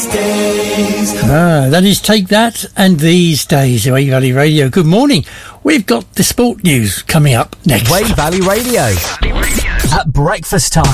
That is Take That and These Days. Wave Valley Radio. Good morning. We've got the sport news coming up next. Wave Valley Radio. At breakfast time.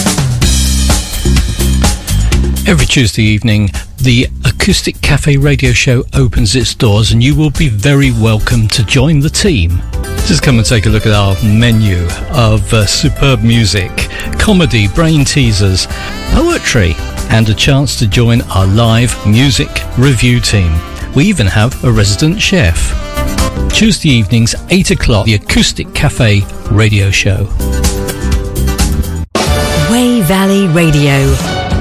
Every Tuesday evening, the Acoustic Cafe radio show opens its doors, and you will be very welcome to join the team. Just come and take a look at our menu of superb music, comedy, brain teasers, poetry, and a chance to join our live music review team. We even have a resident chef. Tuesday evenings, 8 o'clock, the Acoustic Cafe radio show. Wave Valley Radio.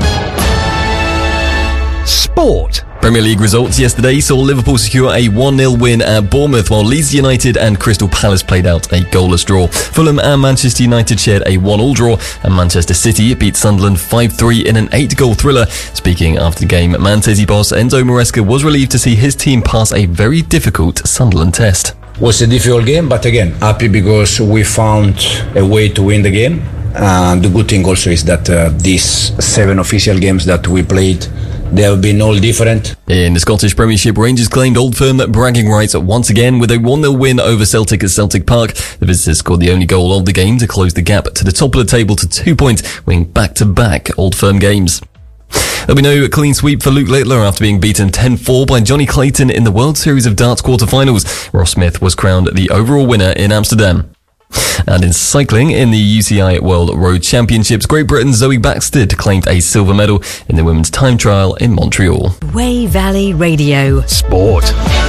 Sport. Premier League results yesterday saw Liverpool secure a 1-0 win at Bournemouth, while Leeds United and Crystal Palace played out a goalless draw. Fulham and Manchester United shared a 1-1 draw, and Manchester City beat Sunderland 5-3 in an 8-goal thriller. Speaking after the game, Man City boss Enzo Maresca was relieved to see his team pass a very difficult Sunderland test. It was a difficult game, but again, happy because we found a way to win the game. And the good thing also is that these 7 official games that we played, they have been all different. In the Scottish Premiership, Rangers claimed Old Firm bragging rights once again with a 1-0 win over Celtic at Celtic Park. The visitors scored the only goal of the game to close the gap to the top of the table to 2 points, winning back-to-back Old Firm games. There'll be no clean sweep for Luke Littler after being beaten 10-4 by Johnny Clayton in the World Series of Darts quarterfinals. Ross Smith was crowned the overall winner in Amsterdam. And in cycling, in the UCI World Road Championships, Great Britain's Zoe Backstead claimed a silver medal in the women's time trial in Montreal. Wave Valley Radio. Sport.